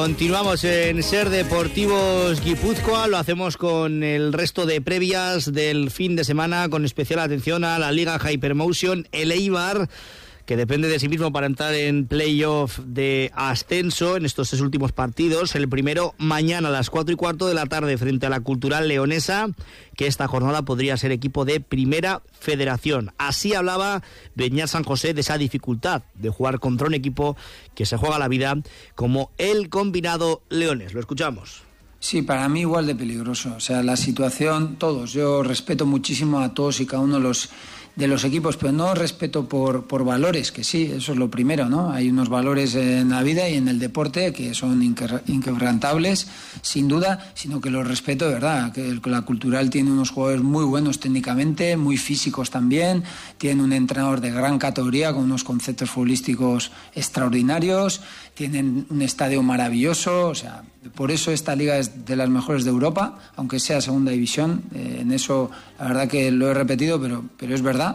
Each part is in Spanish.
Continuamos en Ser Deportivos Guipúzcoa, lo hacemos con el resto de previas del fin de semana, con especial atención a la Liga Hypermotion, el Eibar, que depende de sí mismo para entrar en playoff de ascenso en estos 3 últimos partidos. El primero mañana a las 4:15 de la tarde frente a la Cultural Leonesa, que esta jornada podría ser equipo de Primera Federación. Así hablaba Beñat San José de esa dificultad de jugar contra un equipo que se juega la vida como el combinado leonés. Lo escuchamos. Sí, para mí igual de peligroso. O sea, la situación, todos. Yo respeto muchísimo a todos y cada uno de los equipos, pero no respeto por valores, que sí, eso es lo primero, ¿no? Hay unos valores en la vida y en el deporte que son inquebrantables, sin duda, sino que los respeto de verdad. Que la Cultural tiene unos jugadores muy buenos técnicamente, muy físicos también, tiene un entrenador de gran categoría con unos conceptos futbolísticos extraordinarios, tienen un estadio maravilloso, o sea, por eso esta liga es de las mejores de Europa, aunque sea segunda división. En eso la verdad que lo he repetido, pero es verdad.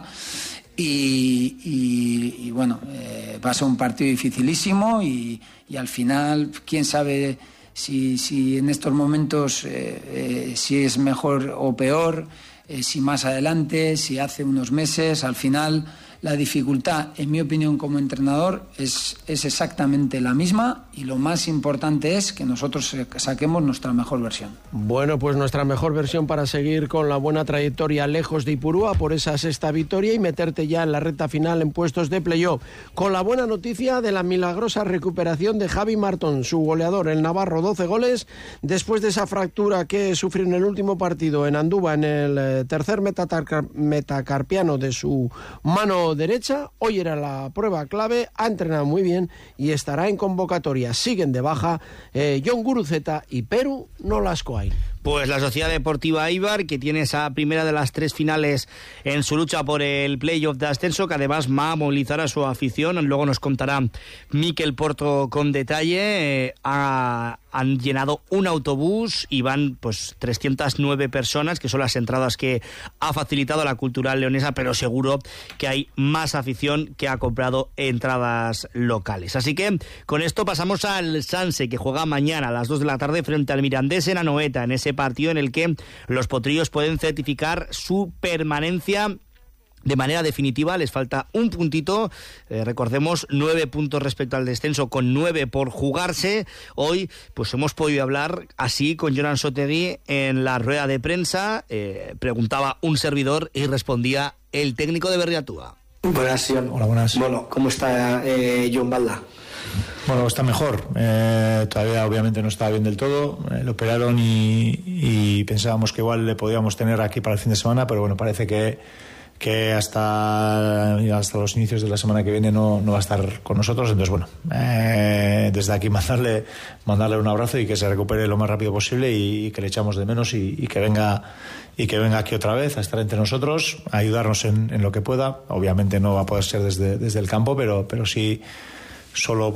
Y bueno, va a ser un partido dificilísimo y al final quién sabe si en estos momentos si es mejor o peor, si más adelante, si hace unos meses. Al final la dificultad, en mi opinión como entrenador, es exactamente la misma, y lo más importante es que nosotros saquemos nuestra mejor versión. Bueno, pues nuestra mejor versión para seguir con la buena trayectoria lejos de Ipurúa por esa 6ª victoria y meterte ya en la recta final en puestos de playoff, con la buena noticia de la milagrosa recuperación de Javi Martón, su goleador, el navarro, 12 goles, después de esa fractura que sufrió en el último partido en Andúba, en el tercer metacarpiano de su mano derecha. Hoy era la prueba clave, ha entrenado muy bien y estará en convocatoria. Siguen de baja Jon Guruceta y Peru Nolascoain. Pues la Sociedad Deportiva Eibar, que tiene esa primera de las 3 finales en su lucha por el playoff de ascenso, que además va a movilizar a su afición. Luego nos contará Miquel Porto con detalle. Han llenado un autobús y van pues 309 personas, que son las entradas que ha facilitado la Cultural Leonesa, pero seguro que hay más afición que ha comprado entradas locales. Así que con esto pasamos al Sanse, que juega mañana a las 2 de la tarde frente al Mirandés en Anoeta, en ese partido en el que los potrillos pueden certificar su permanencia de manera definitiva. Les falta un puntito, recordemos 9 puntos respecto al descenso, con 9 por jugarse. Hoy pues hemos podido hablar así con Jonan Sotegui en la rueda de prensa. Preguntaba un servidor y respondía el técnico de Berriatúa. Buenas, Jon. Hola, buenas. Bueno, ¿cómo está Jon Balda? Bueno, está mejor. Todavía obviamente no está bien del todo. Lo operaron y pensábamos que igual le podíamos tener aquí para el fin de semana, pero bueno, parece que hasta los inicios de la semana que viene no va a estar con nosotros. Entonces bueno, desde aquí mandarle un abrazo y que se recupere lo más rápido posible y que le echamos de menos y que venga aquí otra vez a estar entre nosotros, a ayudarnos en lo que pueda. Obviamente no va a poder ser desde el campo, pero sí solo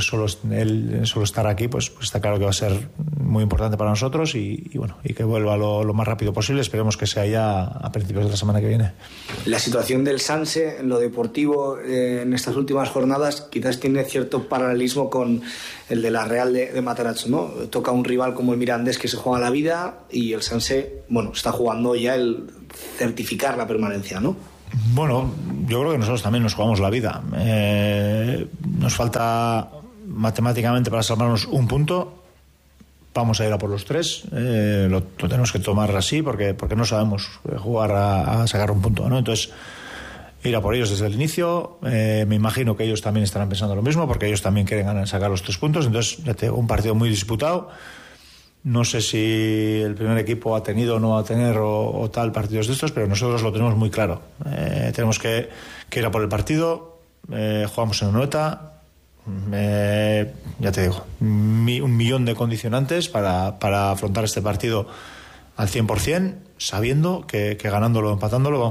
estar aquí pues está claro que va a ser muy importante para nosotros y bueno, y que vuelva lo más rápido posible. Esperemos que sea ya a principios de la semana que viene. La situación del Sanse en lo deportivo en estas últimas jornadas quizás tiene cierto paralelismo con el de la Real de Matarazzo, ¿no? Toca un rival como el Mirandés, que se juega la vida, y el Sanse, bueno, está jugando ya el certificar la permanencia, ¿no? Bueno, yo creo que nosotros también nos jugamos la vida. Nos falta matemáticamente para salvarnos un punto. Vamos a ir a por los 3. Lo tenemos que tomar así porque no sabemos jugar a sacar un punto, ¿no? Entonces, ir a por ellos desde el inicio. Me imagino que ellos también estarán pensando lo mismo, porque ellos también quieren sacar los 3 puntos. Entonces, ya tengo un partido muy disputado. No sé si el primer equipo ha tenido o no va a tener o tal partidos de estos, pero nosotros lo tenemos muy claro. Tenemos que ir a por el partido. Jugamos en Anoeta. Ya te digo, 1.000.000 de condicionantes para afrontar este partido al 100%, sabiendo que ganándolo o empatándolo vamos